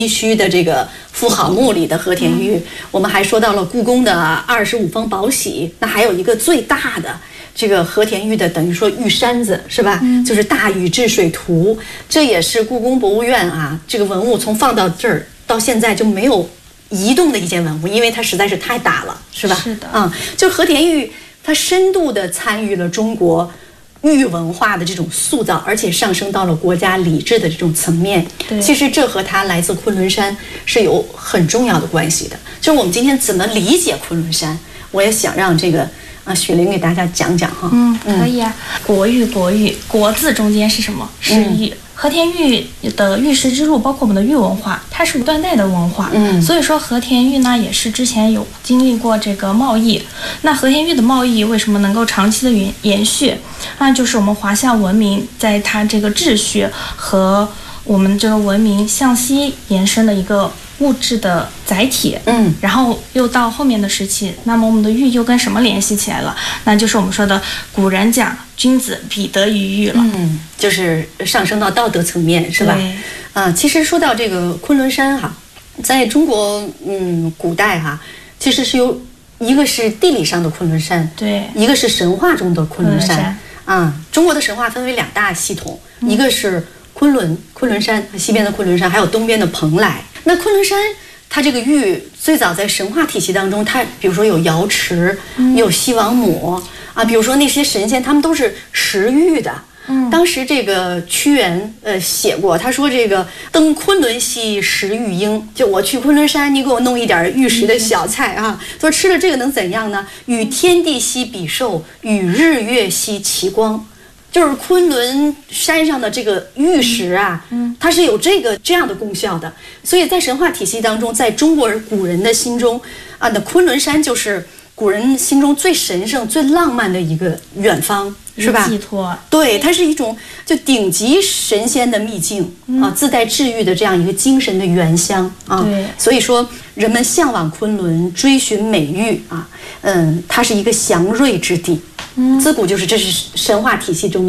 必须的这个富好墓里的和田玉，我们还说到了故宫的25方宝玺，那还有一个最大的这个和田玉的等于说玉山子是吧？就是大禹治水图，这也是故宫博物院啊这个文物从放到这儿到现在就没有移动的一件文物，因为它实在是太大了，是吧？ 是的， 就和田玉它深度的参与了中国玉文化的这种塑造，而且上升到了国家礼制的这种层面。其实这和它来自昆仑山是有很重要的关系的。就是我们今天怎么理解昆仑山，我也想让这个雪玲给大家讲讲哈。 可以啊。国玉，国字中间是什么？是玉。和田玉的玉石之路，包括我们的玉文化，它是不断代的文化。所以说和田玉呢，也是之前有经历过这个贸易。那和田玉的贸易为什么能够长期的延续？那就是我们华夏文明在它这个秩序和我们这个文明向西延伸的一个物质的载体。然后又到后面的时期，那么我们的玉又跟什么联系起来了？那就是我们说的古人讲君子必得于玉了。 就是上升到道德层面，是吧？其实说到这个昆仑山哈，在中国古代哈，其实是有一个是地理上的昆仑山， 对， 一个是神话中的昆仑山。中国的神话分为2大系统，一个是昆仑山，西边的昆仑山，还有东边的蓬莱。那昆仑山它这个玉最早在神话体系当中，它比如说有瑶池，有西王母比如说那些神仙他们都是食玉的。当时这个屈原写过，他说这个登昆仑兮食玉英，就我去昆仑山，你给我弄一点玉石的小菜说吃了这个能怎样呢？与天地兮比寿，与日月兮齐光。就是昆仑山上的这个玉石它是有这样的功效的。所以在神话体系当中，在中国古人的心中那昆仑山就是古人心中最神圣、最浪漫的一个远方，是吧？ 寄托。 对，它是一种就顶级神仙的秘境自带治愈的这样一个精神的原乡对， 所以说人们向往昆仑，追寻美玉它是一个祥瑞之地。自古就是这是神话体系中的